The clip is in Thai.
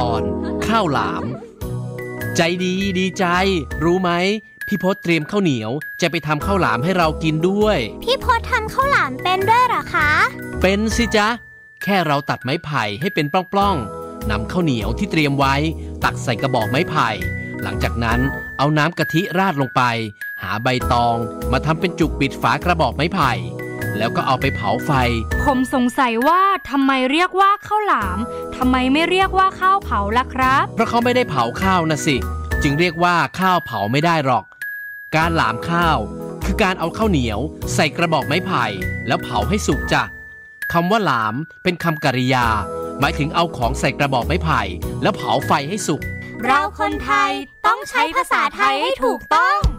อนข้าวหลามใจดีใจรู้ไหมพี่พศเตรียมข้าวเหนียวจะไปทำข้าวหลามให้เรากินด้วยพี่พศทำข้าวหลามเป็นด้วยเหรอคะเป็นสิจ๊ะแค่เราตัดไม้ไผ่ให้เป็นปล้องๆนำข้าวเหนียวที่เตรียมไว้ตักใส่กระบอกไม้ไผ่หลังจากนั้นเอาน้ำกะทิราดลงไปหาใบตองมาทำเป็นจุกปิดฝากระบอกไม้ไผ่แล้วก็เอาไปเผาไฟผมสงสัยว่าทำไมเรียกว่าข้าวหลามทำไมไม่เรียกว่าข้าวเผาล่ะครับเพราะเขาไม่ได้เผาข้าวนะสิจึงเรียกว่าข้าวเผาไม่ได้หรอกการหลามข้าวคือการเอาข้าวเหนียวใส่กระบอกไม้ไผ่แล้วเผาให้สุกจ้ะคำว่าหลามเป็นคำกริยาหมายถึงเอาของใส่กระบอกไม้ไผ่แล้วเผาไฟให้สุกเราคนไทยต้องใช้ภาษาไทยให้ถูกต้อง